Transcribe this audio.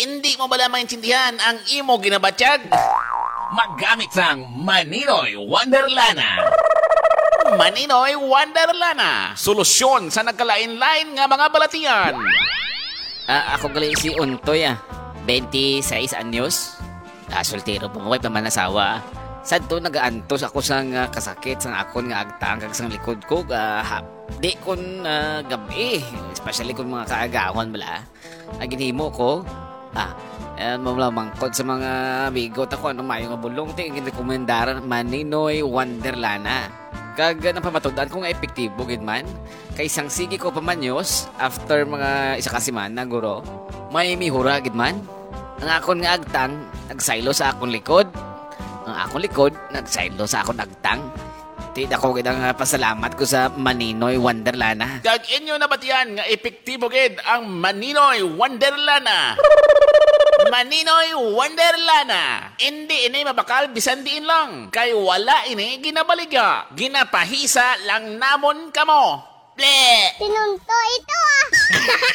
Hindi mo bala maintindihan ang imo ginabatyag? Maggamit sang Maninoy Wonderlana. Maninoy Wonderlana. Solusyon sa nagkalain-lain nga mga balatian. Ako gali si Untoy 26 anyos. Soltero pa mo pa man asawa. Sadto nagaantos ako sang kasakit sang akon nga agtang kag sang likod ko di kon gabi, especially kung mga kaagawan bala. Ginhimo ko mamangkod sa mga bigot ako ano mayo nga bulong ti girekomendaran Maninoy Wonderlana. Kag napamatod-an ko nga epektibo gid man. Kay isang sige ko pamanyos after mga isa ka semana guro. May mihura gid man. Ang akon nga agtang nagsaylo sa akon likod. Ang akong likod nagsaylo sa akon agtang. Tid ako gid ang pasalamat ko sa Maninoy Wonderlana. Kag inyo nabatian nga epektibo gid ang Maninoy Wonderlana. Maninoy Wonderlana. Hindi ini mabakal bisan diin lang. Kay wala ini ginabaliga. Ginapahisa lang namon kamo. Ble! Tinunto ito